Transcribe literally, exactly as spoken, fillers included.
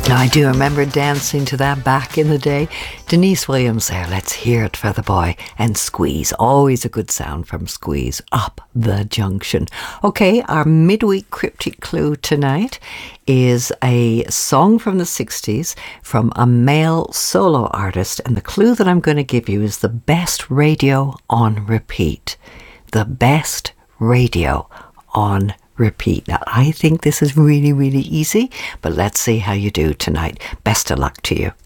Now, I do remember dancing to that back in the day. Denise Williams there, Let's Hear It for the Boy, and Squeeze. Always a good sound from Squeeze. Up the Junction. Okay, our midweek cryptic clue tonight is a song from the sixties from a male solo artist, and the clue that I'm going to give you is the best radio on repeat. The best radio on repeat. Now, I think this is really, really easy, but let's see how you do tonight. Best of luck to you.